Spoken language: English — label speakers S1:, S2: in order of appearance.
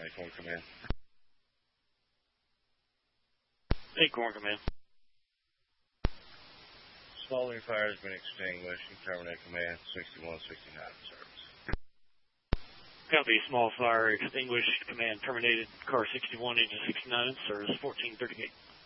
S1: Acorn Command.
S2: Acorn Command.
S1: Smoldering fire has been extinguished. You terminate command 6169 service.
S2: Copy. Small fire extinguished. Command terminated. Car 61 engine 69 service 1438.